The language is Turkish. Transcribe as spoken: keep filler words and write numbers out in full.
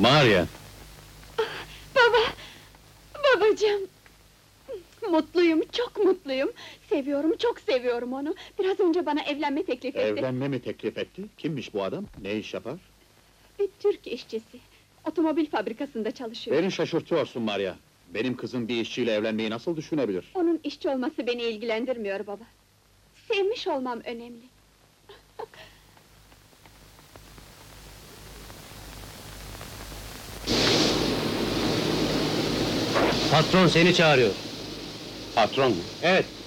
Maria! Baba! Babacığım! Mutluyum, çok mutluyum! Seviyorum, çok seviyorum onu! Biraz önce bana evlenme teklif etti. Evlenme mi teklif etti? Kimmiş bu adam? Ne iş yapar? Bir Türk işçisi. Otomobil fabrikasında çalışıyor. Beni şaşırtıyorsun Maria. Benim kızım bir işçiyle evlenmeyi nasıl düşünebilir? Onun işçi olması beni ilgilendirmiyor baba. Sevmiş olmam önemli. Patron seni çağırıyor. Patron mu? Evet,